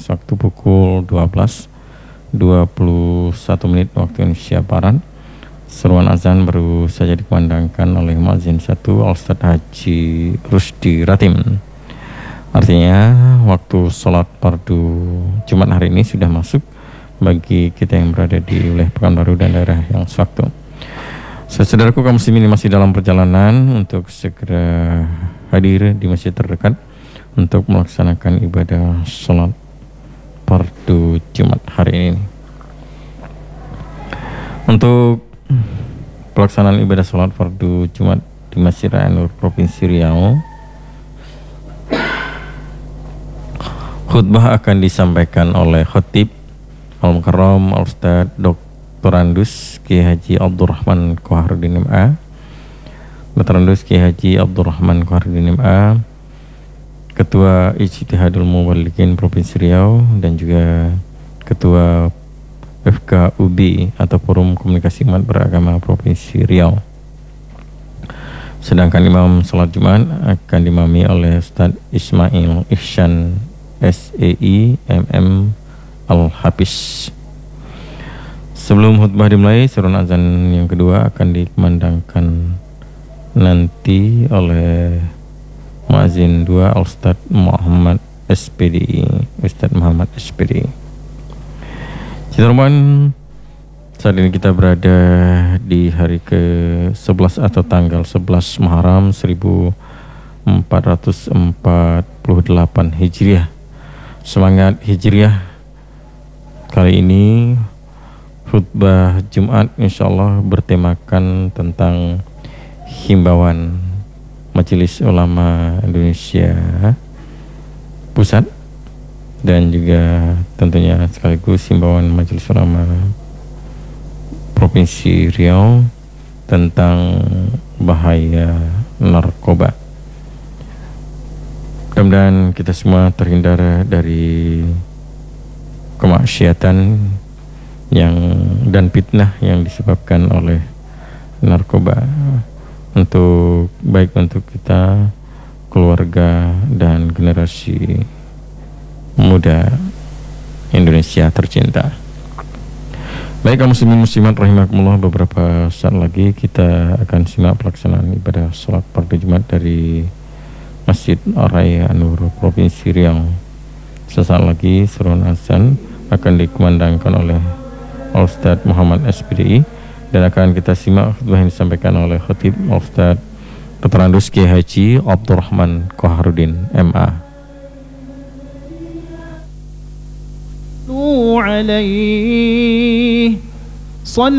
sewaktu pukul 12:21 waktu Indonesia Barat. Seruan azan baru saja dikumandangkan oleh muadzin 1 Al-Ustadz Haji Rusdi Ratim. Artinya waktu sholat fardu Jumat hari ini sudah masuk bagi kita yang berada di wilayah Pekanbaru dan daerah yang sewaktu. Saudaraku kaum muslimin masih dalam perjalanan untuk segera hadir di masjid terdekat untuk melaksanakan ibadah sholat fardu Jumat hari ini. Untuk pelaksanaan ibadah sholat fardu Jumat di Masjid Raya Nur Provinsi Riau, khutbah akan disampaikan oleh Khatib Al-Mukarram Al-Ustadz Dr. Andus Kiai Haji Abdurrahman Koharudin MA, Dr. Andus Kiai Haji Abdurrahman Koharudin MA, Ketua Ijtihadul Mubalighin Provinsi Riau dan juga Ketua FKUB atau Forum Komunikasi Umat Beragama Provinsi Riau. Sedangkan imam salat Jumat akan dimami oleh Ustadz Ismail Ihsan SEI MM Al-Hafiz. Sebelum khutbah dimulai, seruan azan yang kedua akan dikumandangkan nanti oleh muadzin 2 Ustadz Muhammad SPD, Ustadz Muhammad SPD. Teman-teman, saat ini kita berada di hari ke-11 atau tanggal 11 Muharram 1448 Hijriah. Semangat Hijriah. Kali ini khutbah Jumat insyaallah bertemakan tentang himbauan Majelis Ulama Indonesia Pusat dan juga tentunya sekaligus himbauan Majelis Ulama Provinsi Riau tentang bahaya narkoba. Mudah-mudahan kita semua terhindar dari kemaksiatan dan fitnah yang disebabkan oleh narkoba, baik untuk kita, keluarga dan generasi muda Indonesia tercinta. Baik kaum muslimin muslimat rahimakumullah, beberapa saat lagi kita akan simak pelaksanaan ibadah sholat fardu Jumat dari Masjid Raya Nur Provinsi Riau. Sesaat lagi seruan azan akan dikumandangkan oleh Ustadz Muhammad SPDI dan akan kita simak khutbah yang disampaikan oleh Khatib Ustadz Dr. Andus Kiai Haji Abdurrahman Koharudin MA. عليه